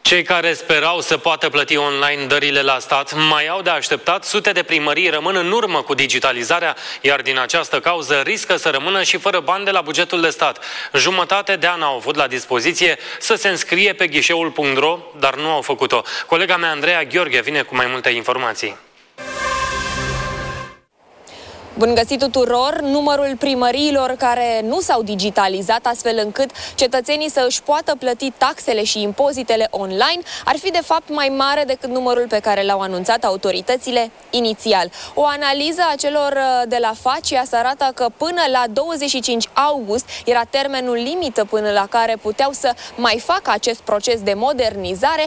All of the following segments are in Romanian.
Cei care sperau să poată plăti online dările la stat mai au de așteptat. Sute de primării rămân în urmă cu digitalizarea, iar din această cauză riscă să rămână și fără bani de la bugetul de stat. Jumătate de an au avut la dispoziție să se înscrie pe ghișeul.ro, dar nu au făcut-o. Colega mea, Andreea Gheorghe, vine cu mai multe informații. Bun găsit tuturor! Numărul primăriilor care nu s-au digitalizat astfel încât cetățenii să își poată plăti taxele și impozitele online ar fi de fapt mai mare decât numărul pe care l-au anunțat autoritățile inițial. O analiză a celor de la FACIAS arată că până la 25 august era termenul limită până la care puteau să mai facă acest proces de modernizare.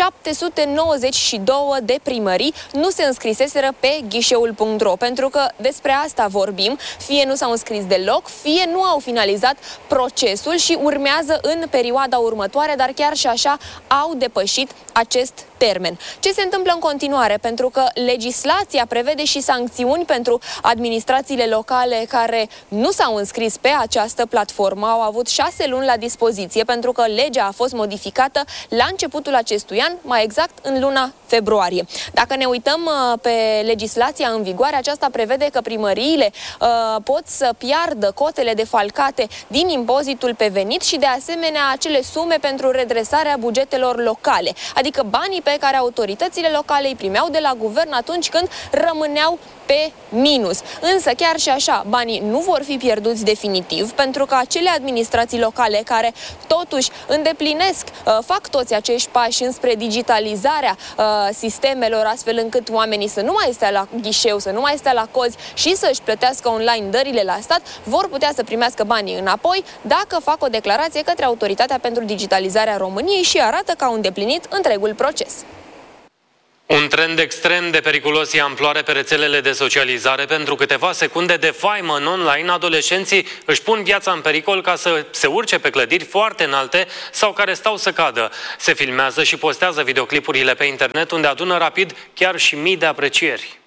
792 de primării nu se înscriseseră pe ghișeul.ro, pentru că despre asta vorbim, fie nu s-au înscris deloc, fie nu au finalizat procesul și urmează în perioada următoare, dar chiar și așa au depășit acest termen. Ce se întâmplă în continuare? Pentru că legislația prevede și sancțiuni pentru administrațiile locale care nu s-au înscris pe această platformă. Au avut 6 luni la dispoziție pentru că legea a fost modificată la începutul acestui an, mai exact în luna februarie. Dacă ne uităm pe legislația în vigoare, aceasta prevede că primăriile pot să piardă cotele defalcate din impozitul pe venit și de asemenea acele sume pentru redresarea bugetelor locale, adică banii pe care autoritățile locale îi primeau de la guvern atunci când rămâneau pe minus. Însă chiar și așa, banii nu vor fi pierduți definitiv, pentru că acele administrații locale care totuși îndeplinesc, fac toți acești pași înspre digitalizarea sistemelor, astfel încât oamenii să nu mai stea la ghișeu, să nu mai stea la cozi și să își plătească online dările la stat, vor putea să primească banii înapoi dacă fac o declarație către Autoritatea pentru Digitalizarea României și arată că au îndeplinit întregul proces. Un trend extrem de periculos ia amploare pe rețelele de socializare. Pentru câteva secunde de faimă în online, adolescenții își pun viața în pericol ca să se urce pe clădiri foarte înalte sau care stau să cadă. Se filmează și postează videoclipurile pe internet, unde adună rapid chiar și mii de aprecieri.